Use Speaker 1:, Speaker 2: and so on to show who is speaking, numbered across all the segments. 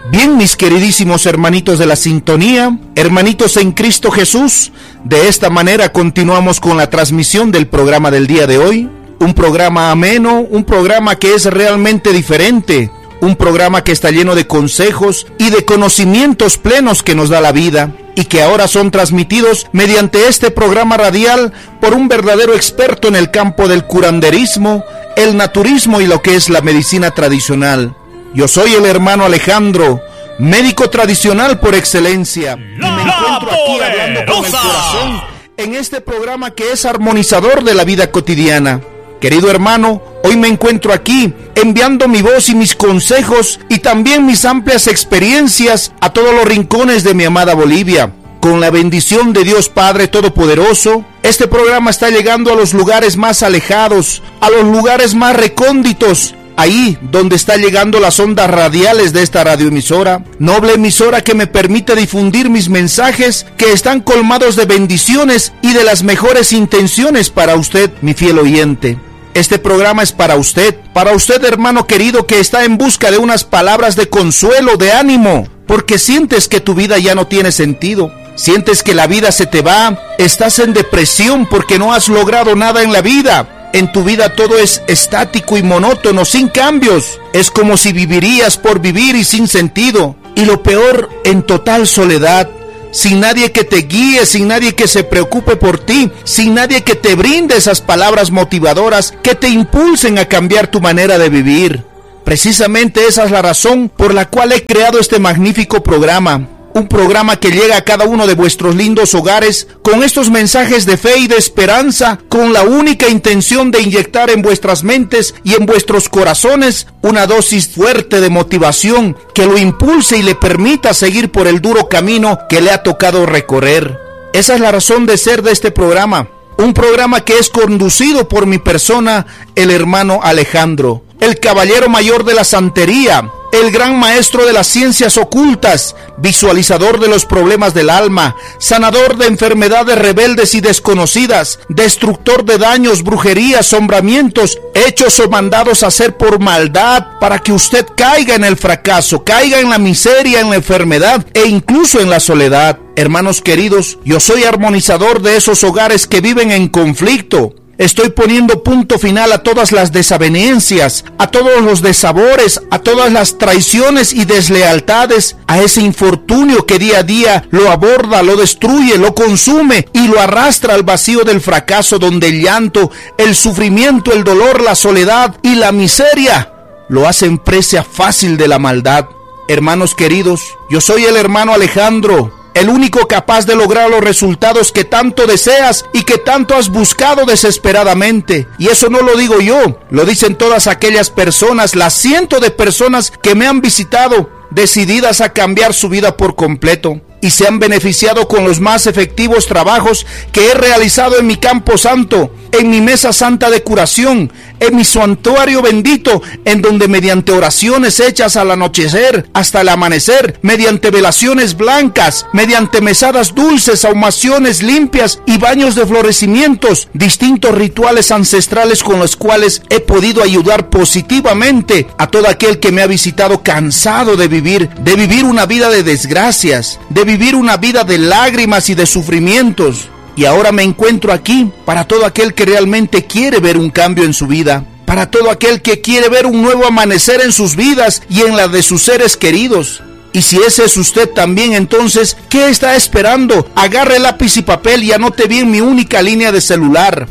Speaker 1: Bien, mis queridísimos hermanitos de la sintonía, hermanitos en Cristo Jesús, de esta manera continuamos con la transmisión del programa del día de hoy. Un programa ameno, un programa que es realmente diferente, un programa que está lleno de consejos y de conocimientos plenos que nos da la vida y que ahora son transmitidos mediante este programa radial por un verdadero experto en el campo del curanderismo, el naturismo y lo que es la medicina tradicional. Yo soy el hermano Alejandro, médico tradicional por excelencia, y me encuentro aquí hablando con el corazón en este programa que es armonizador de la vida cotidiana. Querido hermano, hoy me encuentro aquí enviando mi voz y mis consejos y también mis amplias experiencias a todos los rincones de mi amada Bolivia. Con la bendición de Dios Padre Todopoderoso, este programa está llegando a los lugares más alejados, a los lugares más recónditos, ahí donde está llegando las ondas radiales de esta radioemisora, noble emisora que me permite difundir mis mensajes que están colmados de bendiciones y de las mejores intenciones para usted, mi fiel oyente. Este programa es para usted hermano querido que está en busca de unas palabras de consuelo, de ánimo, porque sientes que tu vida ya no tiene sentido, sientes que la vida se te va, estás en depresión porque no has logrado nada en la vida. En tu vida todo es estático y monótono, sin cambios. Es como si vivirías por vivir y sin sentido. Y lo peor, en total soledad, sin nadie que te guíe, sin nadie que se preocupe por ti, sin nadie que te brinde esas palabras motivadoras que te impulsen a cambiar tu manera de vivir. Precisamente esa es la razón por la cual he creado este magnífico programa. Un programa que llega a cada uno de vuestros lindos hogares con estos mensajes de fe y de esperanza, con la única intención de inyectar en vuestras mentes y en vuestros corazones una dosis fuerte de motivación que lo impulse y le permita seguir por el duro camino que le ha tocado recorrer. Esa es la razón de ser de este programa. Un programa que es conducido por mi persona, el hermano Alejandro, el caballero mayor de la santería, el gran maestro de las ciencias ocultas, visualizador de los problemas del alma, sanador de enfermedades rebeldes y desconocidas, destructor de daños, brujerías, asombramientos, hechos o mandados a hacer por maldad, para que usted caiga en el fracaso, caiga en la miseria, en la enfermedad e incluso en la soledad. Hermanos queridos, yo soy armonizador de esos hogares que viven en conflicto. Estoy poniendo punto final a todas las desavenencias, a todos los desabores, a todas las traiciones y deslealtades, a ese infortunio que día a día lo aborda, lo destruye, lo consume y lo arrastra al vacío del fracaso, donde el llanto, el sufrimiento, el dolor, la soledad y la miseria lo hacen presa fácil de la maldad. Hermanos queridos, yo soy el hermano Alejandro, el único capaz de lograr los resultados que tanto deseas y que tanto has buscado desesperadamente. Y eso no lo digo yo, lo dicen todas aquellas personas, las cientos de personas que me han visitado, decididas a cambiar su vida por completo, y se han beneficiado con los más efectivos trabajos que he realizado en mi campo santo, en mi mesa santa de curación, en mi santuario bendito, en donde mediante oraciones hechas al anochecer hasta el amanecer, mediante velaciones blancas, mediante mesadas dulces, ahumaciones limpias y baños de florecimientos, distintos rituales ancestrales con los cuales he podido ayudar positivamente a todo aquel que me ha visitado cansado de vivir una vida de desgracias, de vivir una vida de lágrimas y de sufrimientos. Y ahora me encuentro aquí para todo aquel que realmente quiere ver un cambio en su vida, para todo aquel que quiere ver un nuevo amanecer en sus vidas y en la de sus seres queridos. Y si ese es usted también, entonces, ¿qué está esperando? Agarre lápiz y papel y anote bien mi única línea de celular: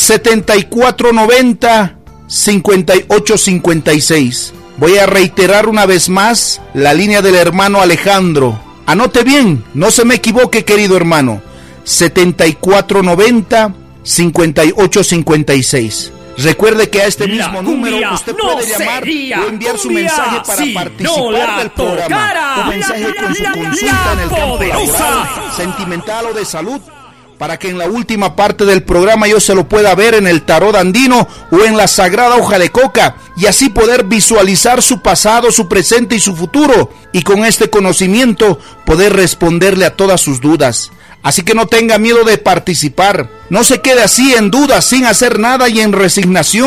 Speaker 1: 7490-5856. Voy a reiterar una vez más la línea del hermano Alejandro. Anote bien, no se me equivoque, querido hermano. 7490-5856. Recuerde que a este mismo número usted puede llamar o enviar su mensaje para participar del programa. Un mensaje con su consulta en el campo laboral, sentimental o de salud, para que en la última parte del programa yo se lo pueda ver en el tarot andino o en la sagrada hoja de coca, y así poder visualizar su pasado, su presente y su futuro, y con este conocimiento poder responderle a todas sus dudas. Así que no tenga miedo de participar, no se quede así en dudas, sin hacer nada y en resignación.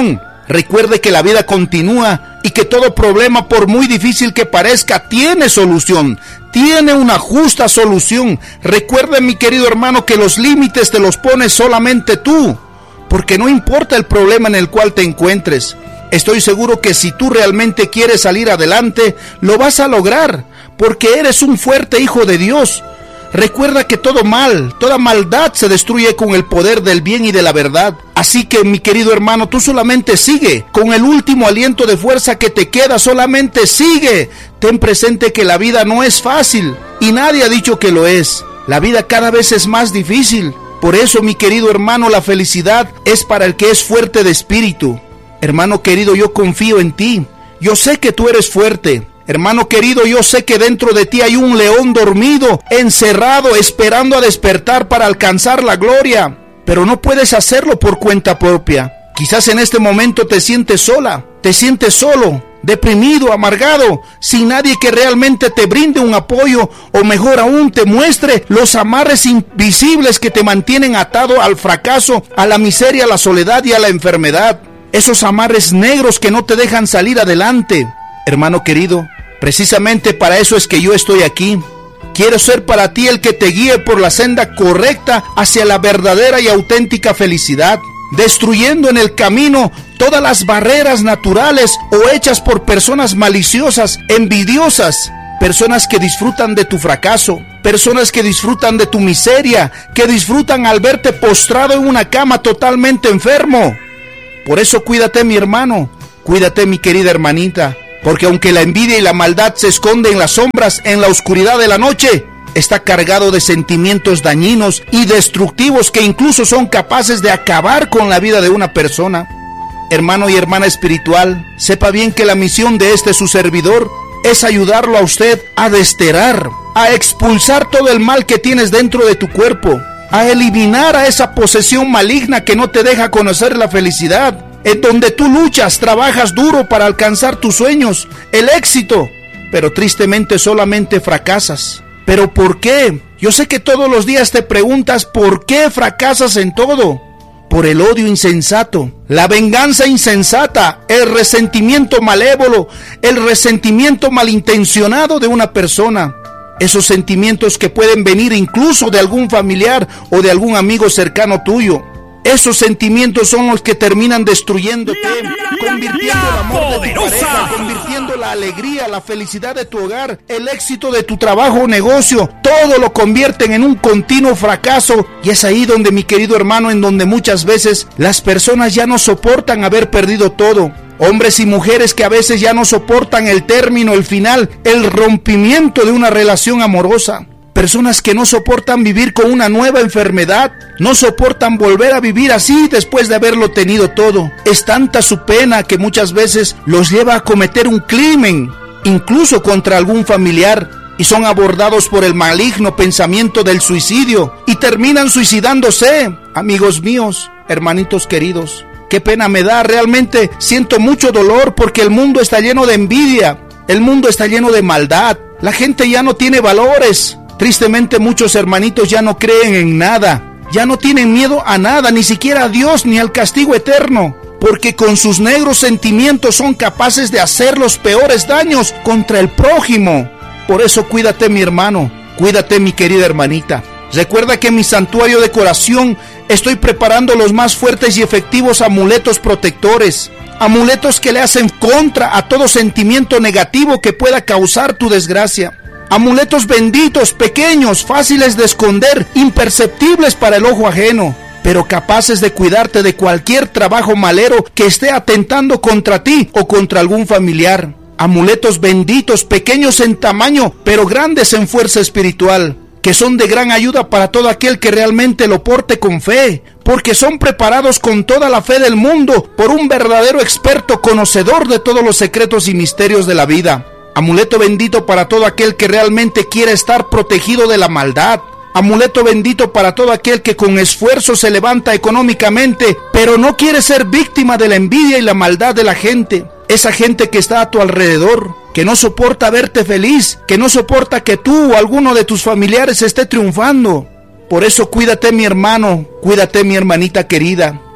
Speaker 1: Recuerde que la vida continúa y que todo problema, por muy difícil que parezca, tiene solución, tiene una justa solución. Recuerde, mi querido hermano, que los límites te los pones solamente tú, porque no importa el problema en el cual te encuentres. Estoy seguro que si tú realmente quieres salir adelante, lo vas a lograr, porque eres un fuerte hijo de Dios. Recuerda que todo mal, toda maldad se destruye con el poder del bien y de la verdad. Así que, mi querido hermano, tú solamente sigue, con el último aliento de fuerza que te queda, solamente sigue. Ten presente que la vida no es fácil, y nadie ha dicho que lo es. La vida cada vez es más difícil. Por eso, mi querido hermano, la felicidad es para el que es fuerte de espíritu. Hermano querido, yo confío en ti. Yo sé que tú eres fuerte. Hermano querido, yo sé que dentro de ti hay un león dormido, encerrado, esperando a despertar para alcanzar la gloria. Pero no puedes hacerlo por cuenta propia. Quizás en este momento te sientes sola, te sientes solo, deprimido, amargado, sin nadie que realmente te brinde un apoyo, o mejor aún, te muestre los amarres invisibles que te mantienen atado al fracaso, a la miseria, a la soledad y a la enfermedad. Esos amarres negros que no te dejan salir adelante. Hermano querido, precisamente para eso es que yo estoy aquí. Quiero ser para ti el que te guíe por la senda correcta hacia la verdadera y auténtica felicidad, destruyendo en el camino todas las barreras naturales o hechas por personas maliciosas, envidiosas, personas que disfrutan de tu fracaso, personas que disfrutan de tu miseria, que disfrutan al verte postrado en una cama totalmente enfermo. Por eso cuídate, mi hermano, cuídate, mi querida hermanita, porque aunque la envidia y la maldad se esconden en las sombras, en la oscuridad de la noche, está cargado de sentimientos dañinos y destructivos que incluso son capaces de acabar con la vida de una persona. Hermano y hermana espiritual, sepa bien que la misión de su servidor es ayudarlo a usted a desterrar, a expulsar todo el mal que tienes dentro de tu cuerpo, a eliminar a esa posesión maligna que no te deja conocer la felicidad, en donde tú luchas, trabajas duro para alcanzar tus sueños, el éxito, pero tristemente solamente fracasas. ¿Pero por qué? Yo sé que todos los días te preguntas por qué fracasas en todo. Por el odio insensato, la venganza insensata, el resentimiento malévolo, el resentimiento malintencionado de una persona. Esos sentimientos que pueden venir incluso de algún familiar o de algún amigo cercano tuyo. Esos sentimientos son los que terminan destruyéndote, convirtiendo el amor de tu pareja, convirtiendo la alegría, la felicidad de tu hogar, el éxito de tu trabajo o negocio. Todo lo convierten en un continuo fracaso. Y es ahí donde, mi querido hermano, en donde muchas veces las personas ya no soportan haber perdido todo. Hombres y mujeres que a veces ya no soportan el término, el final, el rompimiento de una relación amorosa. Personas que no soportan vivir con una nueva enfermedad, no soportan volver a vivir así después de haberlo tenido todo. Es tanta su pena que muchas veces los lleva a cometer un crimen, incluso contra algún familiar, y son abordados por el maligno pensamiento del suicidio y terminan suicidándose. Amigos míos, hermanitos queridos, qué pena me da, realmente siento mucho dolor porque el mundo está lleno de envidia, el mundo está lleno de maldad, la gente ya no tiene valores. Tristemente muchos hermanitos ya no creen en nada, ya no tienen miedo a nada, ni siquiera a Dios ni al castigo eterno, porque con sus negros sentimientos son capaces de hacer los peores daños contra el prójimo. Por eso cuídate, mi hermano, cuídate, mi querida hermanita. Recuerda que en mi santuario de corazón estoy preparando los más fuertes y efectivos amuletos protectores, amuletos que le hacen contra a todo sentimiento negativo que pueda causar tu desgracia. Amuletos benditos, pequeños, fáciles de esconder, imperceptibles para el ojo ajeno, pero capaces de cuidarte de cualquier trabajo malero que esté atentando contra ti o contra algún familiar. Amuletos benditos, pequeños en tamaño, pero grandes en fuerza espiritual, que son de gran ayuda para todo aquel que realmente lo porte con fe, porque son preparados con toda la fe del mundo por un verdadero experto conocedor de todos los secretos y misterios de la vida. Amuleto bendito para todo aquel que realmente quiere estar protegido de la maldad. Amuleto bendito para todo aquel que con esfuerzo se levanta económicamente, pero no quiere ser víctima de la envidia y la maldad de la gente. Esa gente que está a tu alrededor, que no soporta verte feliz, que no soporta que tú o alguno de tus familiares esté triunfando. Por eso cuídate, mi hermano, cuídate, mi hermanita querida.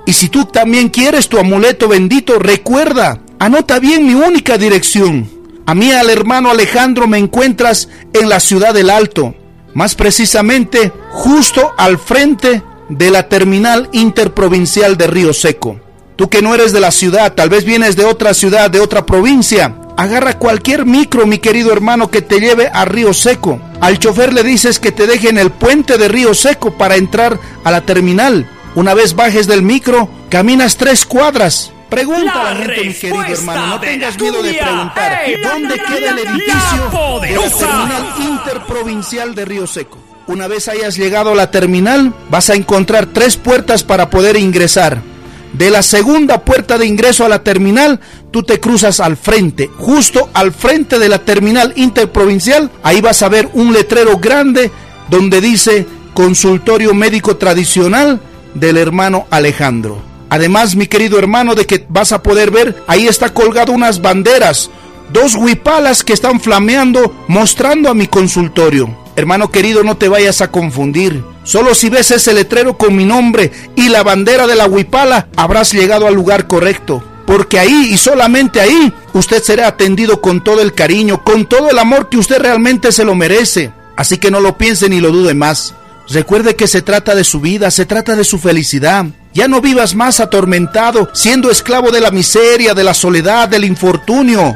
Speaker 1: Y si tú también quieres tu amuleto bendito, recuerda, anota bien mi única dirección. A mí, al hermano Alejandro, me encuentras en la ciudad del Alto, más precisamente justo al frente de la terminal interprovincial de Río Seco. Tú que no eres de la ciudad, tal vez vienes de otra ciudad, de otra provincia, agarra cualquier micro, mi querido hermano, que te lleve a Río Seco. Al chofer le dices que te deje en el puente de Río Seco para entrar a la terminal. Una vez bajes del micro, caminas 3 cuadras. Pregunta a la gente, mi querido hermano, no tengas miedo de preguntar. ¿Dónde queda el edificio de la terminal interprovincial de Río Seco? Una vez hayas llegado a la terminal, vas a encontrar 3 puertas para poder ingresar. De la segunda puerta de ingreso a la terminal, tú te cruzas al frente, justo al frente de la terminal interprovincial. Ahí vas a ver un letrero grande donde dice Consultorio Médico Tradicional del hermano Alejandro. Además, mi querido hermano, de que vas a poder ver, ahí está colgado unas banderas, 2 huipalas que están flameando, mostrando a mi consultorio. Hermano querido, no te vayas a confundir. Solo si ves ese letrero con mi nombre y la bandera de la huipala, habrás llegado al lugar correcto. Porque ahí y solamente ahí, usted será atendido con todo el cariño, con todo el amor que usted realmente se lo merece. Así que no lo piense ni lo dude más. Recuerde que se trata de su vida, se trata de su felicidad. Ya no vivas más atormentado, siendo esclavo de la miseria, de la soledad, del infortunio.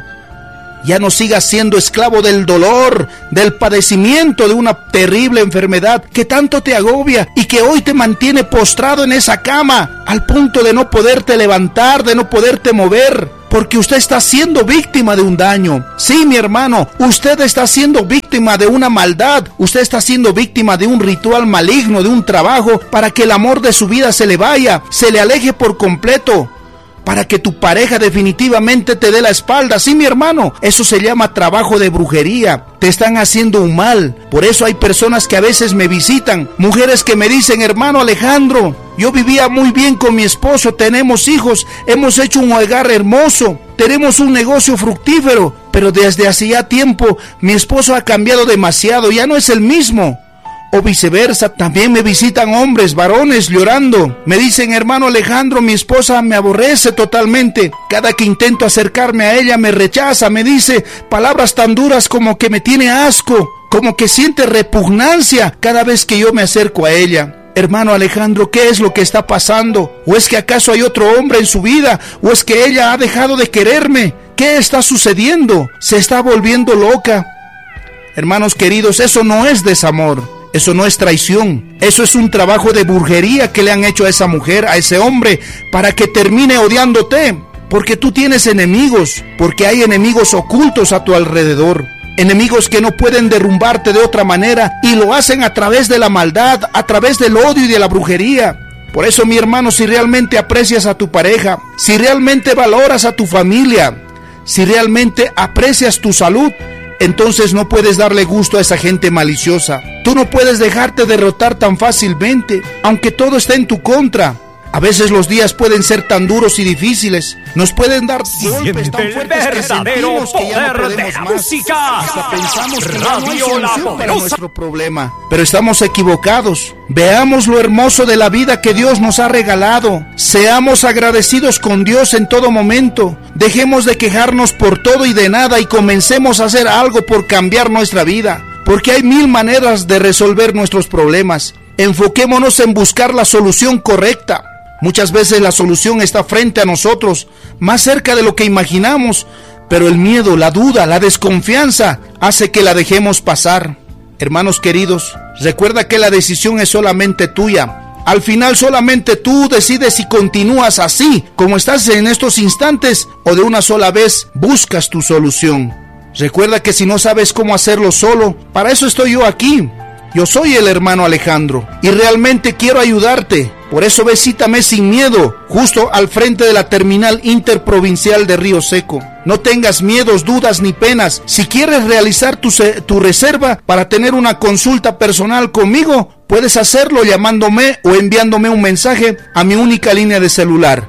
Speaker 1: Ya no sigas siendo esclavo del dolor, del padecimiento de una terrible enfermedad que tanto te agobia y que hoy te mantiene postrado en esa cama, al punto de no poderte levantar, de no poderte mover, porque usted está siendo víctima de un daño. Sí, mi hermano, usted está siendo víctima de una maldad, usted está siendo víctima de un ritual maligno, de un trabajo para que el amor de su vida se le vaya, se le aleje por completo, para que tu pareja definitivamente te dé la espalda. Sí, mi hermano, eso se llama trabajo de brujería. Te están haciendo un mal. Por eso hay personas que a veces me visitan, mujeres que me dicen: hermano Alejandro, yo vivía muy bien con mi esposo, tenemos hijos, hemos hecho un hogar hermoso, tenemos un negocio fructífero, pero desde hace ya tiempo mi esposo ha cambiado demasiado, ya no es el mismo. O viceversa, también me visitan hombres, varones, llorando. Me dicen: hermano Alejandro, mi esposa me aborrece totalmente. Cada que intento acercarme a ella me rechaza, me dice palabras tan duras como que me tiene asco, como que siente repugnancia cada vez que yo me acerco a ella. Hermano Alejandro, ¿qué es lo que está pasando? ¿O es que acaso hay otro hombre en su vida? ¿O es que ella ha dejado de quererme? ¿Qué está sucediendo? Se está volviendo loca. Hermanos queridos, eso no es desamor. Eso no es traición, eso es un trabajo de brujería que le han hecho a esa mujer, a ese hombre, para que termine odiándote, porque tú tienes enemigos, porque hay enemigos ocultos a tu alrededor, enemigos que no pueden derrumbarte de otra manera y lo hacen a través de la maldad, a través del odio y de la brujería. Por eso, mi hermano, si realmente aprecias a tu pareja, si realmente valoras a tu familia, si realmente aprecias tu salud, entonces no puedes darle gusto a esa gente maliciosa. Tú no puedes dejarte derrotar tan fácilmente, aunque todo está en tu contra. A veces los días pueden ser tan duros y difíciles, nos pueden dar golpes tan fuertes que sentimos que ya no podemos más. Hasta pensamos que no hay solución para nuestro problema, pero estamos equivocados. Veamos lo hermoso de la vida que Dios nos ha regalado. Seamos agradecidos con Dios en todo momento. Dejemos de quejarnos por todo y de nada y comencemos a hacer algo por cambiar nuestra vida, porque hay 1000 maneras de resolver nuestros problemas. Enfoquémonos en buscar la solución correcta. Muchas veces la solución está frente a nosotros, más cerca de lo que imaginamos, pero el miedo, la duda, la desconfianza hace que la dejemos pasar. Hermanos queridos, recuerda que la decisión es solamente tuya. Al final solamente tú decides si continúas así, como estás en estos instantes, o de una sola vez buscas tu solución. Recuerda que si no sabes cómo hacerlo solo, para eso estoy yo aquí. Yo soy el hermano Alejandro y realmente quiero ayudarte. Por eso visítame sin miedo, justo al frente de la terminal interprovincial de Río Seco. No tengas miedos, dudas ni penas. Si quieres realizar tu reserva para tener una consulta personal conmigo, puedes hacerlo llamándome o enviándome un mensaje a mi única línea de celular,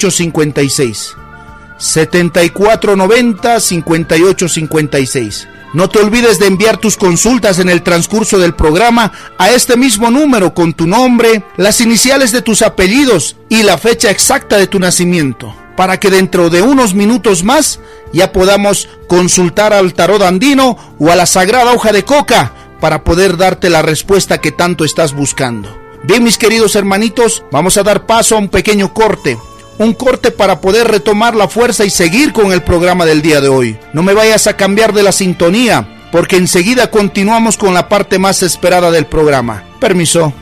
Speaker 1: 7490-5856. 7490-5856. No te olvides de enviar tus consultas en el transcurso del programa a este mismo número con tu nombre, las iniciales de tus apellidos y la fecha exacta de tu nacimiento, para que dentro de unos minutos más ya podamos consultar al tarot andino o a la sagrada hoja de coca para poder darte la respuesta que tanto estás buscando. Bien, mis queridos hermanitos, vamos a dar paso a un pequeño corte. Un corte para poder retomar la fuerza y seguir con el programa del día de hoy. No me vayas a cambiar de la sintonía, porque enseguida continuamos con la parte más esperada del programa. Permiso.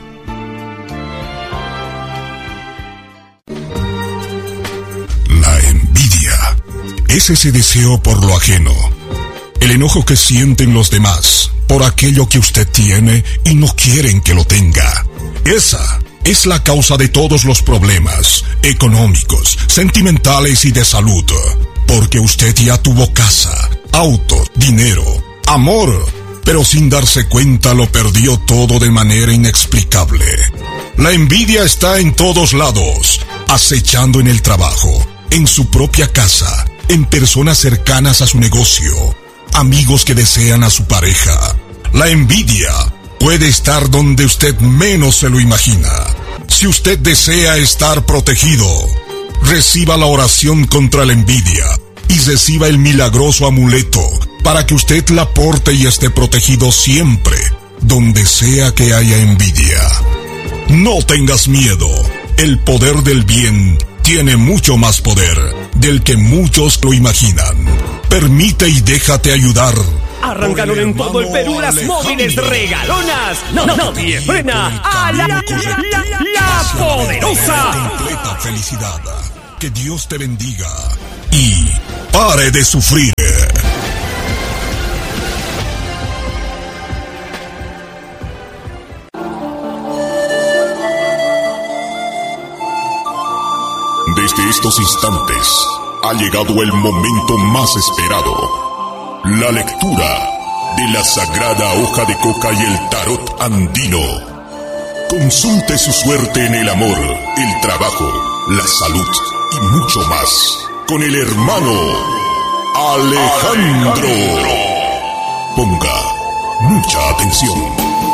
Speaker 2: La envidia es ese deseo por lo ajeno, el enojo que sienten los demás por aquello que usted tiene y no quieren que lo tenga. Esa es la causa de todos los problemas económicos, sentimentales y de salud, porque usted ya tuvo casa, auto, dinero, amor, pero sin darse cuenta lo perdió todo de manera inexplicable. La envidia está en todos lados, acechando en el trabajo, en su propia casa, en personas cercanas a su negocio, amigos que desean a su pareja. La envidia puede estar donde usted menos se lo imagina. Si usted desea estar protegido, reciba la oración contra la envidia y reciba el milagroso amuleto para que usted la porte y esté protegido siempre, donde sea que haya envidia. No tengas miedo, el poder del bien tiene mucho más poder del que muchos lo imaginan. Permite y déjate ayudar.
Speaker 3: Arrancaron en todo el Perú las móviles regalonas. Nadie frena a la poderosa.
Speaker 2: Completa felicidad. Que Dios te bendiga y pare de sufrir. Desde estos instantes ha llegado el momento más esperado. La lectura de la sagrada hoja de coca y el tarot andino. Consulte su suerte en el amor, el trabajo, la salud y mucho más con el hermano Alejandro. Ponga mucha atención.